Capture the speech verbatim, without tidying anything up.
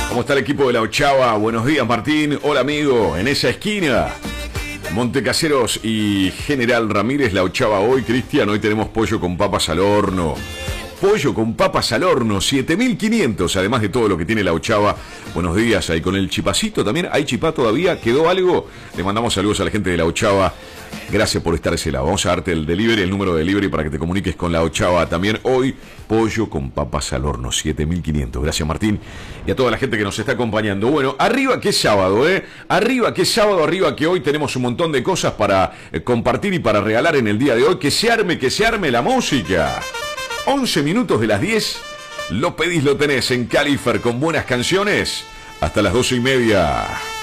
¿Cómo está el equipo de La Ochava? Buenos días, Martín. Hola, amigo. En esa esquina, Montecaseros y General Ramírez, La Ochava hoy. Cristian, hoy tenemos pollo con papas al horno. Pollo con papas al horno, siete mil quinientos, además de todo lo que tiene La Ochava. Buenos días, ahí con el chipacito también. ¿Hay chipá todavía? ¿Quedó algo? Le mandamos saludos a la gente de La Ochava. Gracias por estar a ese lado. Vamos a darte el delivery, el número de delivery para que te comuniques con La Ochava. También hoy, pollo con papas al horno, siete mil quinientos. Gracias, Martín. Y a toda la gente que nos está acompañando. Bueno, arriba que es sábado, ¿eh? Arriba que es sábado, arriba que hoy tenemos un montón de cosas para eh, compartir y para regalar en el día de hoy. Que se arme, que se arme la música. once minutos de las diez. Lo pedís, lo tenés en Califer con buenas canciones. Hasta las doce y media.